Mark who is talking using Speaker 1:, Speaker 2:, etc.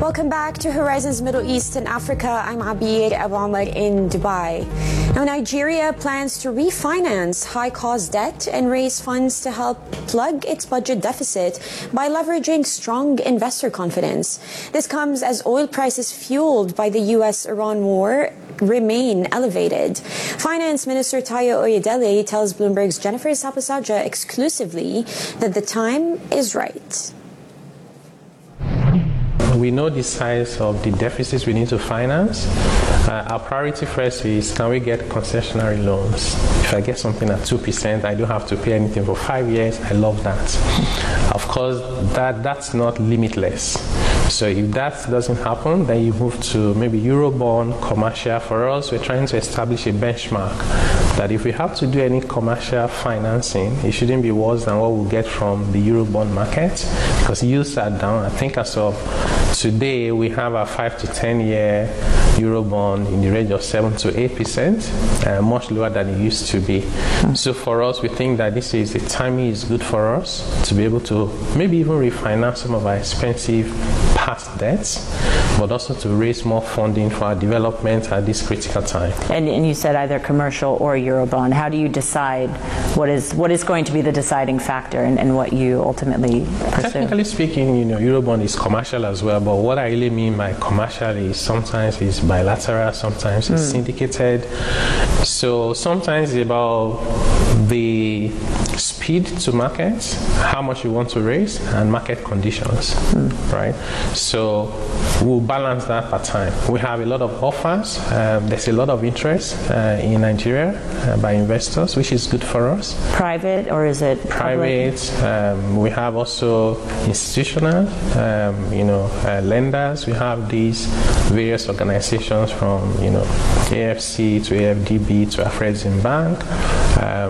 Speaker 1: Welcome back to Horizons Middle East and Africa. I'm Abir Abu Omar in Dubai. Now, Nigeria plans to refinance high-cost debt and raise funds to help plug its budget deficit by leveraging strong investor confidence. This comes as oil prices fueled by the U.S.-Iran war remain elevated. Finance Minister Tayo Oyedele tells Bloomberg's Jennifer Sapasaja exclusively that the time is right.
Speaker 2: We know the size of the deficits we need to finance. Our priority first is, can we get concessionary loans? If I get something at 2%, I don't have to pay anything for 5 years. I love that. Of course, that's not limitless. So if that doesn't happen, then you move to maybe Eurobond, commercial. For us, we're trying to establish a benchmark that if we have to do any commercial financing, it shouldn't be worse than what we'll get from the Eurobond market, because yields are down. I think as of today, we have a 5 to 10 year Eurobond in the range of 7 to 8%, much lower than it used to be. So for us, we think that the timing is good for us to be able to maybe even refinance some of our expensive past debts, but also to raise more funding for our development at this critical time.
Speaker 3: And you said either commercial or Eurobond. How do you decide what is going to be the deciding factor and what you ultimately pursue?
Speaker 2: Technically speaking, Eurobond is commercial as well, but what I really mean by commercial is sometimes it's bilateral, sometimes it's syndicated. So sometimes it's about the speed to market, how much you want to raise, and market conditions, right? So we'll balance that per time. We have a lot of offers. There's a lot of interest in Nigeria by investors, which is good for us.
Speaker 3: Private, or is it
Speaker 2: private? We have also institutional, lenders. We have these various organizations from, AFC to AFDB to Afrexim Bank.